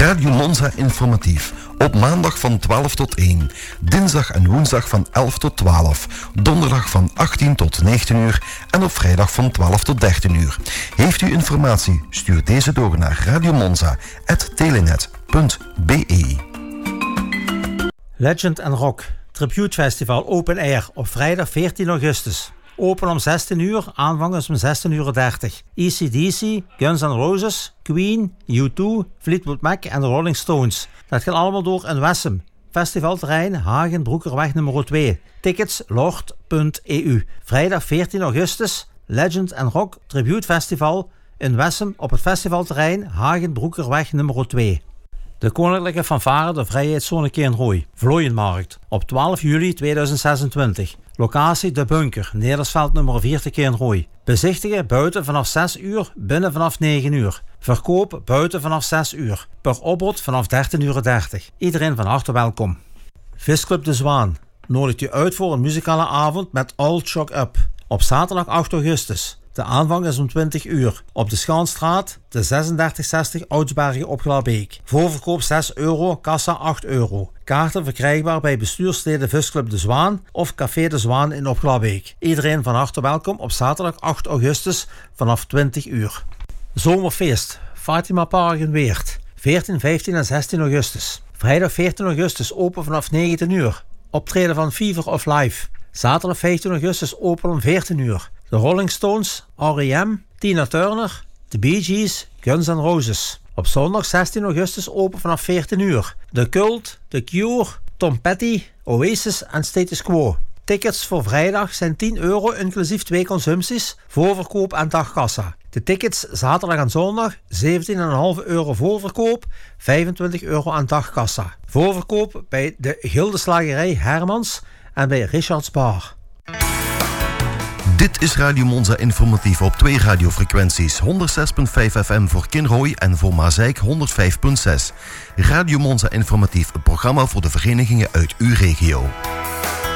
Radio Monza informatief. Op maandag van 12 tot 1. Dinsdag en woensdag van 11 tot 12. Donderdag van 18 tot 19 uur. En op vrijdag van 12 tot 13 uur. Heeft u informatie? Stuur deze door naar radiomonza@telenet.be. Legend & Rock Tribute Festival Open Air op vrijdag 14 augustus. Open om 16 uur, aanvang is om 16:30 uur. AC/DC, Guns N' Roses, Queen, U2, Fleetwood Mac en de Rolling Stones. Dat gaat allemaal door in Wessem. Festivalterrein Hagen Broekerweg nummer 2. Tickets lord.eu. Vrijdag 14 augustus, Legend & Rock Tribute Festival in Wessem op het festivalterrein Hagen Broekerweg nummer 2. De Koninklijke Fanfare de Vrijheidszone Kernrooi. Vlooienmarkt op 12 juli 2026. Locatie De Bunker, Nedersveld nummer 4 te Kernrooi. Bezichtigen buiten vanaf 6 uur, binnen vanaf 9 uur. Verkoop buiten vanaf 6 uur. Per opbod vanaf 13:30 uur. Iedereen van harte welkom. Visclub De Zwaan nodigt u uit voor een muzikale avond met All Shock Up. Op zaterdag 8 augustus. De aanvang is om 20 uur. Op de Schaanstraat, de 3660 Oudsbergen op Glabbeek. Voorverkoop 6 euro, kassa 8 euro. Kaarten verkrijgbaar bij bestuursleden Visclub De Zwaan of Café De Zwaan in Opglabbeek. Iedereen van harte welkom op zaterdag 8 augustus vanaf 20 uur. Zomerfeest, Fatima Park in Weert. 14, 15 en 16 augustus. Vrijdag 14 augustus open vanaf 19 uur. Optreden van Fever of Life. Zaterdag 15 augustus open om 14 uur. De Rolling Stones, R.E.M., Tina Turner, The Bee Gees, Guns N' Roses. Op zondag 16 augustus open vanaf 14 uur. The Cult, The Cure, Tom Petty, Oasis en Status Quo. Tickets voor vrijdag zijn 10 euro inclusief 2 consumpties, voorverkoop en dagkassa. De tickets zaterdag en zondag 17,5 euro voorverkoop, 25 euro aan dagkassa. Voorverkoop bij de Gildeslagerij Hermans en bij Richards Bar. Dit is Radio Monza informatief op 2 radiofrequenties. 106.5 FM voor Kinrooi en voor Mazeik 105.6. Radio Monza informatief, een programma voor de verenigingen uit uw regio.